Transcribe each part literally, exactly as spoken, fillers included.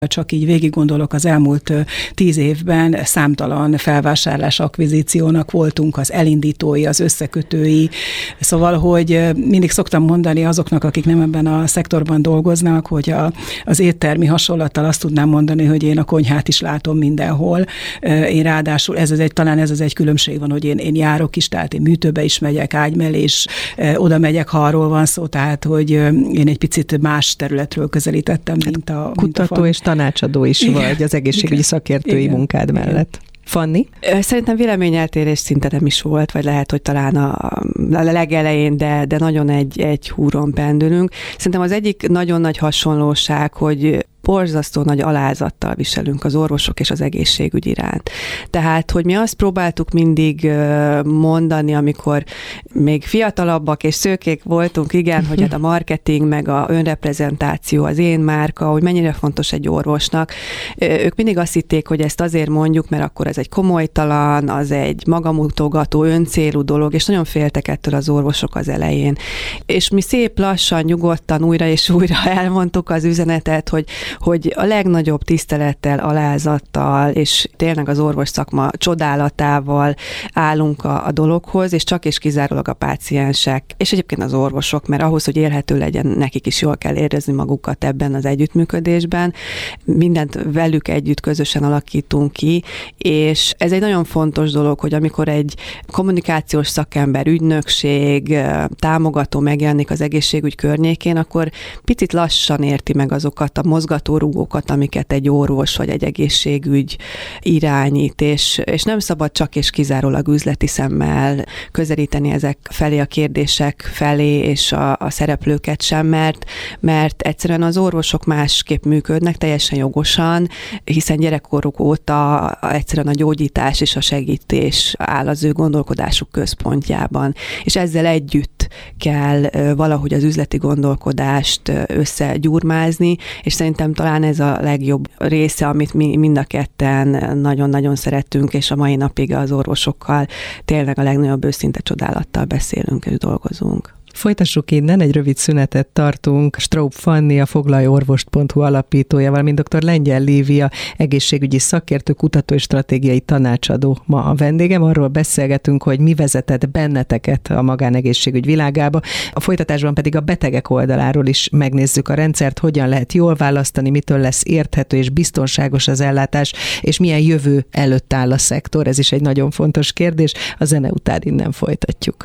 Csak így végig gondolok, az elmúlt tíz évben számtalan felvásárlás akvizíciónak voltunk az elindítói, az összekötői. Szóval, hogy mindig szoktam mondani azoknak, akik nem ebben a szektorban dolgoznak, hogy a, az éttermi hasonlattal azt tudnám mondani, hogy én a konyhát is látom mindenhol. Én ráadásul, ez az egy, talán ez az egy különbség van, hogy én, én járok is, tehát én műtőbe is megyek, ágymelés, oda megyek, ha arról van szó, tehát, hogy én egy picit más területről közelítettem, mint a... Kutató mint a és tanácsadó is igen, vagy az egészségügyi igen, szakértői igen, munkád igen. mellett. Fanni? Szerintem véleményeltérés szinte nem is volt, vagy lehet, hogy talán a, a legelején, de, de nagyon egy, egy húron pendülünk. Szerintem az egyik nagyon nagy hasonlóság, hogy borzasztó nagy alázattal viselünk az orvosok és az egészségügy iránt. Tehát, hogy mi azt próbáltuk mindig mondani, amikor még fiatalabbak és szőkék voltunk, igen, hogy hát a marketing, meg a önreprezentáció, az én márka, hogy mennyire fontos egy orvosnak. Ők mindig azt hitték, hogy ezt azért mondjuk, mert akkor ez egy komolytalan, az egy magamutogató, öncélú dolog, és nagyon féltek ettől az orvosok az elején. És mi szép lassan, nyugodtan újra és újra elmondtuk az üzenetet, hogy hogy a legnagyobb tisztelettel, alázattal, és tényleg az orvos szakma csodálatával állunk a, a dologhoz, és csak és kizárólag a páciensek, és egyébként az orvosok, mert ahhoz, hogy élhető legyen, nekik is jól kell érezni magukat ebben az együttműködésben. Mindent velük együtt közösen alakítunk ki, és ez egy nagyon fontos dolog, hogy amikor egy kommunikációs szakember, ügynökség, támogató megjelenik az egészségügy környékén, akkor picit lassan érti meg azokat a mozgatórugókat, amiket egy orvos vagy egy egészségügy irányít, és, és nem szabad csak és kizárólag üzleti szemmel közelíteni ezek felé, a kérdések felé, és a, a szereplőket sem, mert, mert egyszerűen az orvosok másképp működnek, teljesen jogosan, hiszen gyerekkoruk óta egyszerűen a gyógyítás és a segítés áll az ő gondolkodásuk központjában, és ezzel együtt kell valahogy az üzleti gondolkodást összegyurmázni, és szerintem talán ez a legjobb része, amit mi mind a ketten nagyon-nagyon szeretünk, és a mai napig az orvosokkal tényleg a legnagyobb őszinte csodálattal beszélünk és dolgozunk. Folytassuk innen, egy rövid szünetet tartunk. Straub Fanni, a foglalyorvost pont hu alapítója, valamint dr. Lengyel Lívia, egészségügyi szakértő, kutató és stratégiai tanácsadó ma a vendégem. Arról beszélgetünk, hogy mi vezetett benneteket a magánegészségügy világába. A folytatásban pedig a betegek oldaláról is megnézzük a rendszert, hogyan lehet jól választani, mitől lesz érthető és biztonságos az ellátás, és milyen jövő előtt áll a szektor. Ez is egy nagyon fontos kérdés. A zene után innen folytatjuk.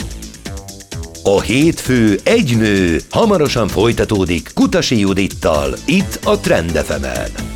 A hétfő egy nő hamarosan folytatódik Kutasi Judittal, itt a Trend ef emen.